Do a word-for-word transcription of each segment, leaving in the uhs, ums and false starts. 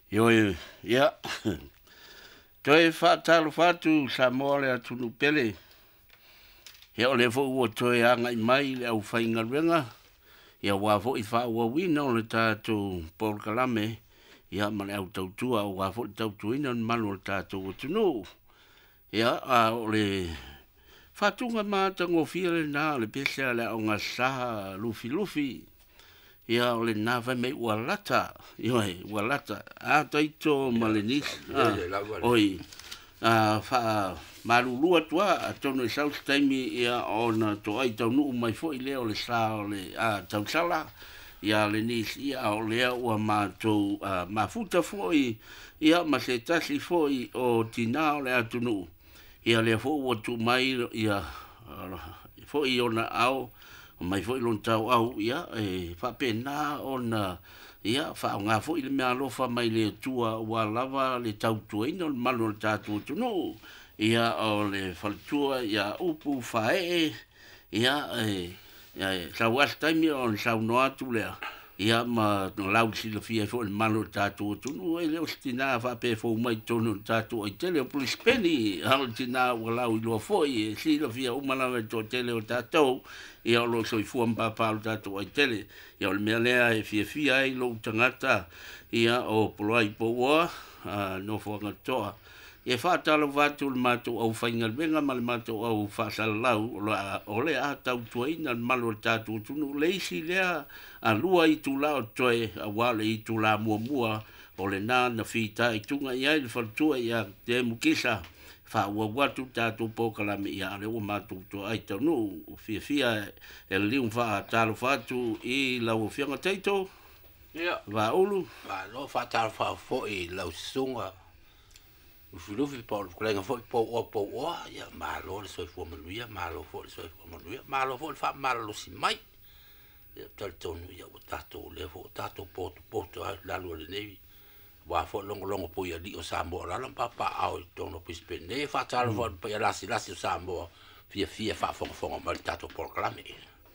Yo, ya. Toi whātalo whātu sa mōle a tunu pele. He o le fo ua toi anga i mai le au whainga renga. Ia wā fo i wha ua wina o le tātou Paul Kalame. Ia ma le au tautua o wā fo i tautuina manu le tātou o tunu. Ia a o le whatunga māta ngofia le nā le pese le au ngā saha lufi lufi. Ia o le nāwha mei ua lata. Ia ua lata. A taito ma le nis. Oi. A wha marulua tua a tono i South Taimi ia o na to ai tau nuu mai fo i leo le sa o le a tau sala. Ia le nis ia o lea ua mātou mafuta fo i ia ma se tasi fo i o tina o le atu nuu. Ia lea fo ua tu mai ia fo i o na au mai foi lon tau au ia e fa pena ona ia fa nga foi le mea lofa mai le tua wa lava le tau tuina o malo le tatu tunu ia o le faltua ia upu fa e ia e ia sa was time on sa no atu le ia ma no lau si le fia fo le malo le tatu tunu e le ostina fa pe fo mai tonu tatu i tele o plus penny al tina wa lau lo foi si le fia o mala to tele o tatu ia lo so i fuam pa pa tato ai tele ia le mea lea e fia fia ai lo tangata ia o polai po wa no fo ngatoa e fa talo vatu le mato au fainga venga mal mato au fa salau o le a tau tuina malo tato tunu leisi lea a lua i tu la o toe a wale i tu la mua mua o le na na fita i tunga ia i faltua ia te mukisa fa ua watu tātou Pōkalame ia ale ua mātou to ai tau nu fia fia e liun wha tālo whatu i lau whianga teito ia wa ulu wa lo fa tālo wha fo i lau sunga ufilufi pa kulenga fo i po o po o ia malo le soi fo manuia malo fo le soi fo manuia malo fo le fa malo si mai ia tal tonu ia o tātou le fo tātou poto poto lalu le nevi wa fo longo longo po ia di o sambo la la papa au tono pispene fa talo fo pa ia lasi lasi o sambo fia fia fa fo fo mal tato por clame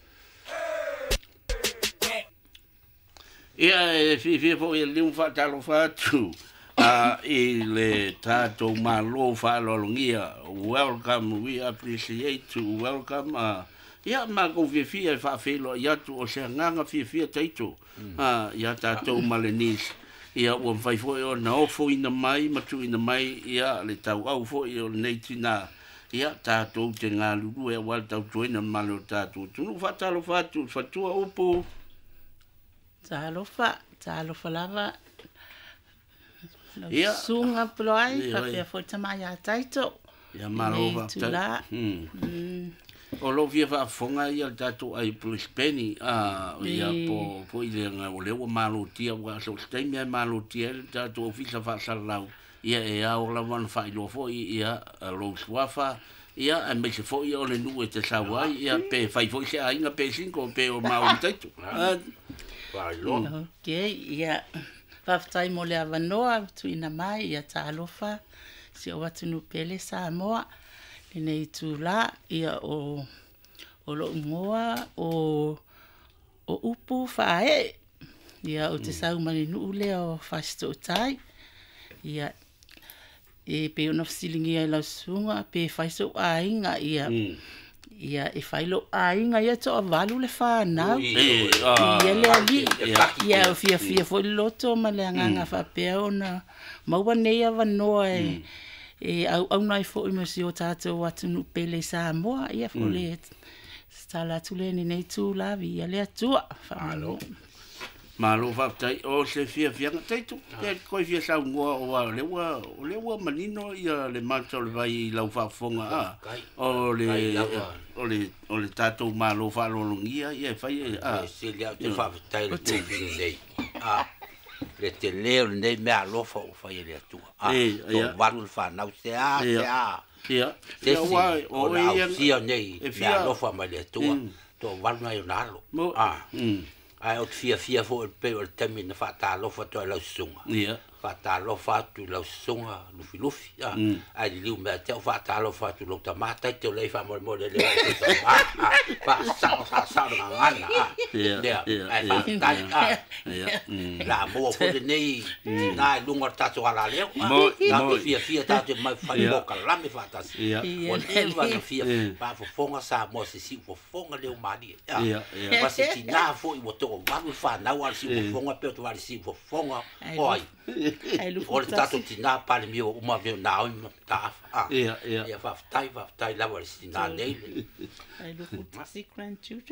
ia e fia fia fo ia liun fa talo fa tu a i le tato malo fa lolongia welcome we appreciate to welcome a ia ma ko fia fia fa felo ia tu o se nganga fia fia taito a ia tato malenis ia ua fai foi o na ofo ina mai matu ina mai ia le tau au foi o nei tina ia tātou te ngā lulu e wal tau tuina malo tātou tunu whatalo whatu whatua upu tālo wha tālo whalava ia sunga ploi whapea foi tamai a taito ia malo whatu o lo via va fonga ia tato ai plus penny a ia po po ile nga o le o malo tia wa so stai me malo tia tato ofisa fa salau ia e a o la van fa lo fo ia lo swafa ia a me se fo ia o le nu e te sawa ia pe fa fo se ainga pe cinco pe o mau tato wa lo okay ia fa tai mo le avanoa tuina mai ia talofa si o watunu pele sa moa nei tu la ia o o lo moa o o upu fae ia o te sau mani nu le o fasto tai ia e pe ona silingi ai la sunga pe faiso ainga ia ia e failo ainga ia to valu le fa na ia le ali ia fia fia fo loto malanga fa pe ona mau nei ava noe e au au nai fo i masi o tātou atu nu pele sa moa ia fo le stala tule ni nei tu lavi ia le atua whamalo malo whaptai o se fia fia ngataito e koi fia sa ungoa o wa lewa o lewa manino ia le mata o le vai i lau whafonga a o le o le o le tātou malo whalolongia ia whai a se lia te whaptai le te nei a le te leo nei mea lofa o whai le atua. Ah, to waru le whanau te a, te a. Ia. Te si, o na au sia nei mea lofa mai le atua. To waru nai o nalo. Ah. Ai o te fia fia fo e pe o le temi na whata lofa to e lau sunga. Ia. Fatalo fatu lau songa lufi lufi ah ai liu me te fatalo fatu lo tamata te le fa mo mo le le fa sa sa sa ngana ah ya ai fa tai ah la mo fo de nei na lunga tatu ala le mo mo fia fia tatu mai fa mo kala me fatas o le va na fia pa fo fonga sa mo se si fo fonga le mari ah pa se tina fo i boto va fa na wa si fo fonga pe to va si fo fonga oi o le tato tina pale mio uma veo na o ta ah ia ia ia fa tai fa tai la wa si na nei ai lu futa grandchildren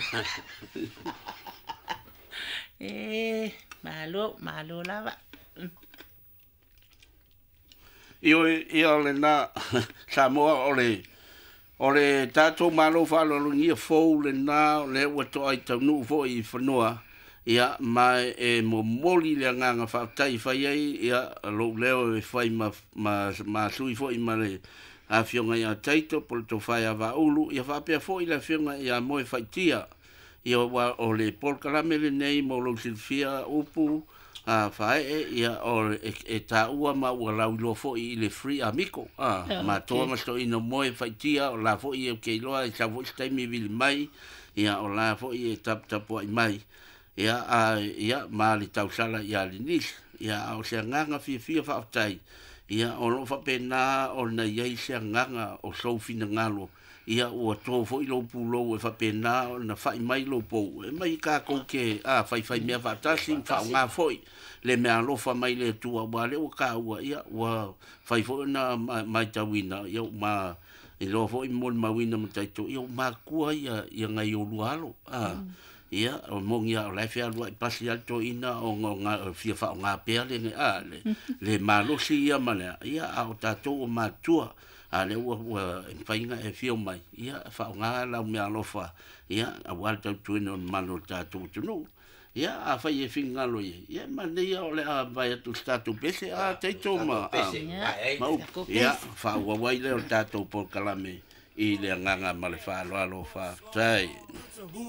eh malo malo lava io io le na Samoa ole ole tato malo fa lo ngia fo le na le wa to ai tau fo i whanua ia mai e mo moli le nganga fa tai fa ai ia lo leo e fai ma ma ma sui fo i male a fionga ia taito por to fai ava ulu ia fa pe fo i la fionga ia mo e fai tia ia wa o le por kalamele nei mo lo silfia upu a fai ia o e ta ua ma ua la lo fo i le free amico a ma to ma sto ino mo e fai tia o la fo i e ke lo e sa vo stai mi vil mai ia o la fo i e tap tap ai mai ia a ia mali tau sala ia linis ia o se nganga fi fi fa tai ia o lo fa pena o na ia se nganga o so fina ngalo ia o to fo i lo pulo e fa pena o na fa mai lo po e mai ka ko ke a fa fa me fa ta sin fa nga foi le me lo fa mai le tu wa le o ka wa ia wa fa fo na mai tawina ia ma i lo fo i mo ma wina mo tai to ia ma ku ia ia ngai o lualo a ia o mongia o lai fea lua i pasi alto ina o nga fia fa o ngā pēr le a le le malosi ia mana ia a o tātou o mātua a le ua ua e whainga e fio mai ia fa o ngā lau mea alofa ia a wal tau tuene o malo tātou tunu ia a whai e whinga lo ia ia mane ia o le a vai atu tātou pese a teito ma mau ia fa ua wai le o tātou por kalame i le nganga ma le wha alo alo wha tai